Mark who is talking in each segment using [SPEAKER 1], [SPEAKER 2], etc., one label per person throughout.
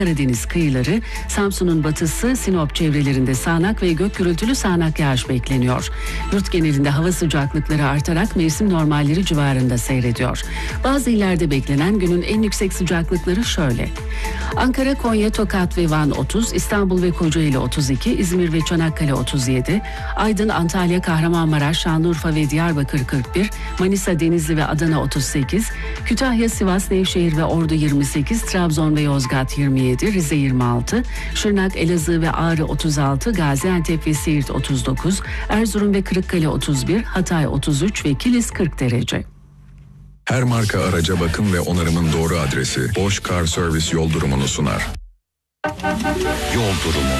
[SPEAKER 1] Karadeniz kıyıları, Samsun'un batısı, Sinop çevrelerinde sağanak ve gök gürültülü sağanak yağış bekleniyor. Yurt genelinde hava sıcaklıkları artarak mevsim normalleri civarında seyrediyor. Bazı illerde beklenen günün en yüksek sıcaklıkları şöyle: Ankara, Konya, Tokat ve Van 30, İstanbul ve Kocaeli 32, İzmir ve Çanakkale 37, Aydın, Antalya, Kahramanmaraş, Şanlıurfa ve Diyarbakır 41, Manisa, Denizli ve Adana 38, Kütahya, Sivas, Nevşehir ve Ordu 28, Trabzon ve Yozgat 27, Rize 26, Şırnak, Elazığ ve Ağrı 36, Gaziantep ve Siirt 39, Erzurum ve Kırıkkale 31, Hatay 33 ve Kilis 40 derece.
[SPEAKER 2] Her marka araca bakım ve onarımın doğru adresi Bosch Car Service yol durumunu sunar.
[SPEAKER 3] Yol durumu.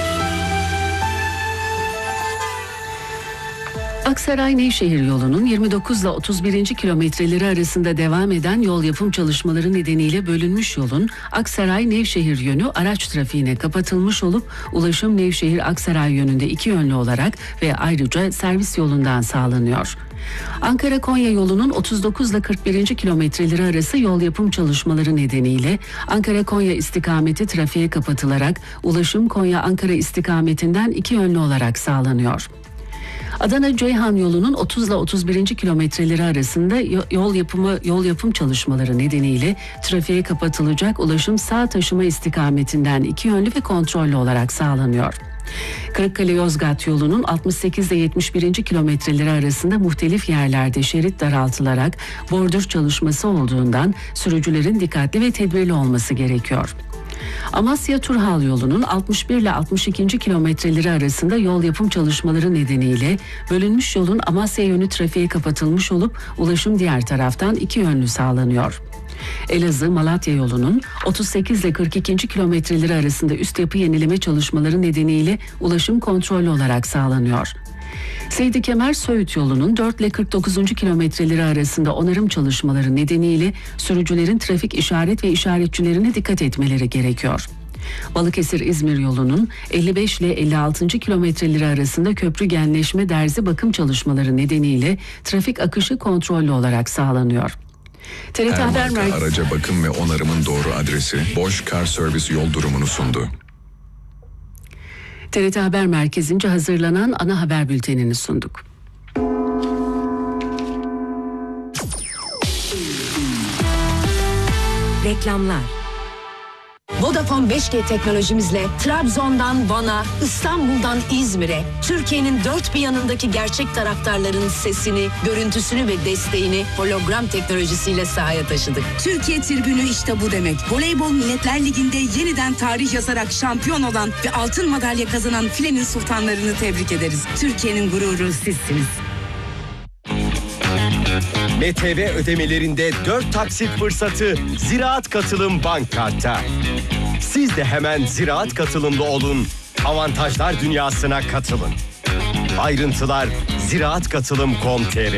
[SPEAKER 1] Aksaray-Nevşehir yolunun 29 ile 31. kilometreleri arasında devam eden yol yapım çalışmaları nedeniyle bölünmüş yolun Aksaray-Nevşehir yönü araç trafiğine kapatılmış olup ulaşım Nevşehir-Aksaray yönünde iki yönlü olarak ve ayrıca servis yolundan sağlanıyor. Ankara-Konya yolunun 39 ile 41. kilometreleri arası yol yapım çalışmaları nedeniyle Ankara-Konya istikameti trafiğe kapatılarak ulaşım Konya-Ankara istikametinden iki yönlü olarak sağlanıyor. Adana-Ceyhan yolunun 30 ile 31. kilometreleri arasında yol yapım çalışmaları nedeniyle trafiğe kapatılacak ulaşım sağ taşıma istikametinden iki yönlü ve kontrollü olarak sağlanıyor. Kırıkkale-Yozgat yolunun 68 ile 71. kilometreleri arasında muhtelif yerlerde şerit daraltılarak bordür çalışması olduğundan sürücülerin dikkatli ve tedbirli olması gerekiyor. Amasya-Turhal yolunun 61 ile 62. kilometreleri arasında yol yapım çalışmaları nedeniyle bölünmüş yolun Amasya yönü trafiğe kapatılmış olup ulaşım diğer taraftan iki yönlü sağlanıyor. Elazığ-Malatya yolunun 38 ile 42. kilometreleri arasında üst yapı yenileme çalışmaları nedeniyle ulaşım kontrollü olarak sağlanıyor. Seydi Kemer Söğüt yolunun 4 ile 49. kilometreleri arasında onarım çalışmaları nedeniyle sürücülerin trafik işaret ve işaretçilerine dikkat etmeleri gerekiyor. Balıkesir-İzmir yolunun 55 ile 56. kilometreleri arasında köprü genleşme derzi bakım çalışmaları nedeniyle trafik akışı kontrollü olarak sağlanıyor.
[SPEAKER 2] TRT Haber Merkezi araca bakım ve onarımın doğru adresi Bosch Car Service yol durumunu sundu.
[SPEAKER 1] TRT Haber Merkezi'nce hazırlanan ana haber bültenini sunduk.
[SPEAKER 4] Reklamlar. Vodafone 5G teknolojimizle Trabzon'dan Van'a, İstanbul'dan İzmir'e, Türkiye'nin dört bir yanındaki gerçek taraftarların sesini, görüntüsünü ve desteğini hologram teknolojisiyle sahaya taşıdık.
[SPEAKER 5] Türkiye tribünü işte bu demek. Voleybol Milletler Ligi'nde yeniden tarih yazarak şampiyon olan ve altın madalya kazanan filenin sultanlarını tebrik ederiz. Türkiye'nin gururu sizsiniz.
[SPEAKER 3] MTV ödemelerinde 4 taksit fırsatı Ziraat Katılım Bank Kart'ta. Siz de hemen Ziraat Katılımlı olun, avantajlar dünyasına katılın. Ayrıntılar ziraatkatılım.com.tr